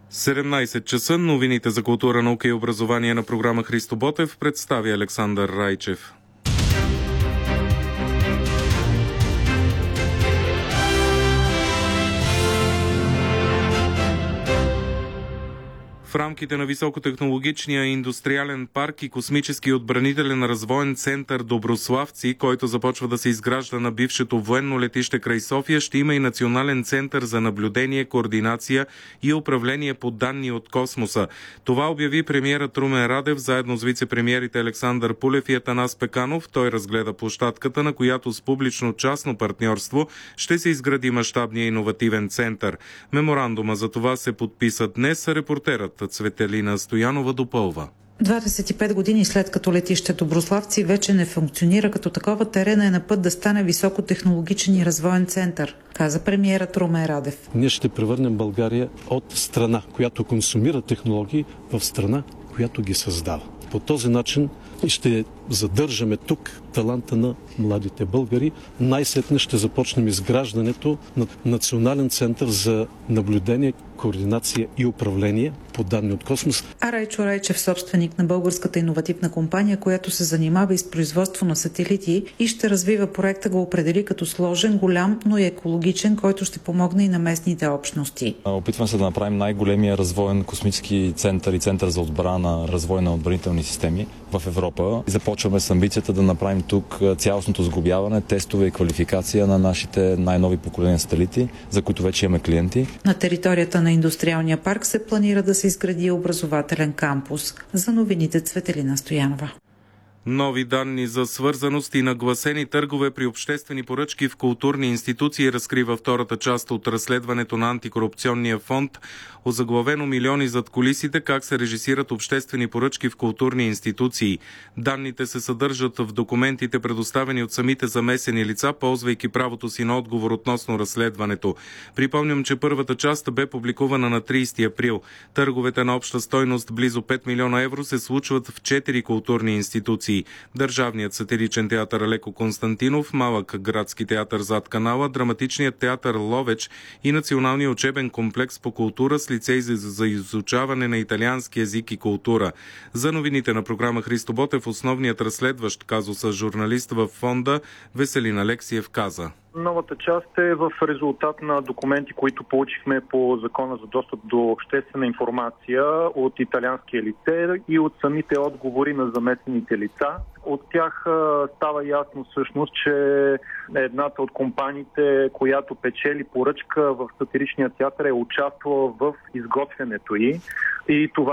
17 часа. Новините за култура, наука и образование на програма Христо Ботев представя Александър Райчев. В рамките на високотехнологичния индустриален парк и космически отбранителен развоен център Доброславци, който започва да се изгражда на бившето военно летище край София, ще има и национален център за наблюдение, координация и управление по данни от космоса. Това обяви премиерът Румен Радев заедно с вице-премиерите Александър Пулев и Атанас Пеканов. Той разгледа площадката, на която с публично-частно партньорство ще се изгради мащабния иновативен център. Меморандума за това се подписа днес, репортерът Цветелина Стоянова допълва. 25 години след като летище Доброславци вече не функционира като такова, терена е на път да стане високотехнологичен и развоен център, каза премиерът Румен Радев. Ние ще превърнем България от страна, която консумира технологии, в страна, която ги създава. По този начин ще задържаме тук таланта на младите българи. Най-сетне ще започнем изграждането на Национален център за наблюдение, координация и управление по данни от космос. А Райчо Райчев, собственик на българската иновативна компания, която се занимава и с производство на сателити и ще развива проекта, го определи като сложен, голям, но и екологичен, който ще помогне и на местните общности. Опитваме се да направим най-големия развоен космически център и център за отбрана, развой на отбранителни системи в Европа. И започваме с амбицията да направим тук цялостното сглобяване, тестове и квалификация на нашите най-нови поколения сателити, за които вече имаме клиенти. На територията на индустриалния парк се планира да се изгради образователен кампус. За новините Цветелина Стоянова. Нови данни за свързаност и нагласени търгове при обществени поръчки в културни институции разкрива втората част от разследването на антикорупционния фонд, озаглавено "Милиони зад кулисите, как се режисират обществени поръчки в културни институции". Данните се съдържат в документите, предоставени от самите замесени лица, ползвайки правото си на отговор относно разследването. Припомням, че първата част бе публикувана на 30 април. Търговете на обща стойност близо 5 милиона евро се случват в 4 културни институции. Държавният сатиричен театър Алеко Константинов, Малък градски театър зад канала, Драматичният театър Ловеч и Националния учебен комплекс по култура с лицей за изучаване на италиански език и култура. За новините на програма Христо Ботев, основният разследващ казуса журналист във фонда Веселин Алексиев каза: Новата част е в резултат на документи, които получихме по Закона за достъп до обществена информация от италианския лицей и от самите отговори на замесените лица. От тях става ясно всъщност, че едната от компаниите, която печели поръчка в сатиричния театър, е участвала в изготвянето й. И това